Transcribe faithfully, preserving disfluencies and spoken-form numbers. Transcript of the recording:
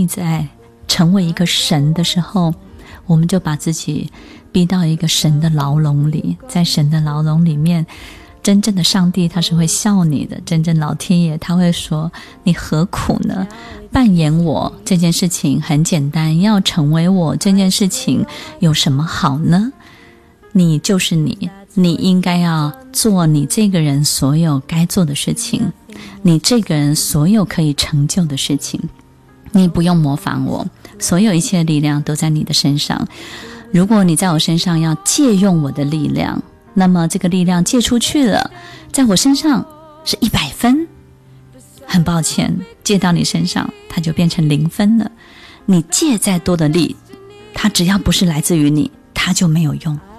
内在成为一个神的时候，我们就把自己逼到一个神的牢笼里，在神的牢笼里面，真正的上帝他是会笑你的，真正老天爷他会说你何苦呢？扮演我这件事情很简单，要成为我这件事情有什么好呢？你就是你，你应该要做你这个人所有该做的事情，你这个人所有可以成就的事情，你不用模仿我，所有一切力量都在你的身上。如果你在我身上要借用我的力量，那么这个力量借出去了，在我身上是一百分，很抱歉，借到你身上它就变成零分了。你借再多的力，它只要不是来自于你，它就没有用。